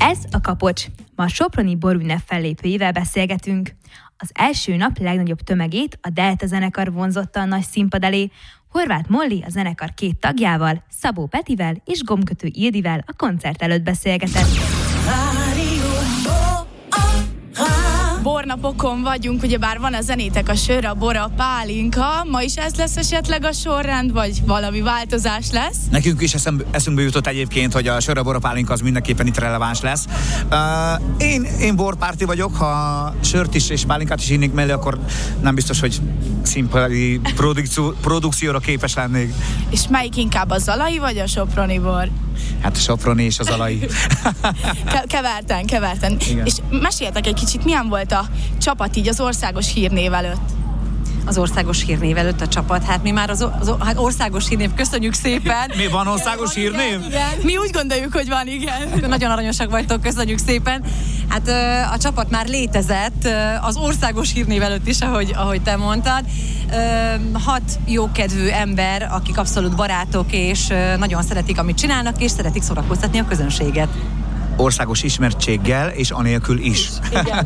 Ez a Kapocs. Ma a soproni borünnep fellépőivel beszélgetünk. Az első nap legnagyobb tömegét a Delta zenekar vonzotta a nagy színpad elé. Horváth Molly a zenekar 2 tagjával, Szabó Petivel és Gombkötő Ildivel a koncert előtt beszélgetett. Bornapokon vagyunk, ugyebár van a zenétek, a sör, a bor, a pálinka. Ma is ez lesz esetleg a sorrend, vagy valami változás lesz? Nekünk is eszünkbe jutott egyébként, hogy a sör, a bor, a pálinka az mindenképpen itt releváns lesz. Én borpárti vagyok, ha sört is és pálinkát is innék mellé, akkor nem biztos, hogy színpadi produkcióra képes lennék. És melyik inkább a zalai, vagy a soproni bor? Hát a soproni és a zalai. Keverten. Igen. És meséljetek egy kicsit, milyen volt a csapat így az országos hírnév előtt? Az országos hírnév előtt a csapat. Hát mi már hát országos hírnév, köszönjük szépen. Mi van országos hírnév? Igen. Mi úgy gondoljuk, hogy van, igen. Nagyon aranyosak vagytok, köszönjük szépen. Hát a csapat már létezett az országos hírnév előtt is, ahogy te mondtad. 6 jókedvű ember, akik abszolút barátok, és nagyon szeretik, amit csinálnak, és szeretik szórakoztatni a közönséget. Országos ismertséggel, és anélkül is. Igen.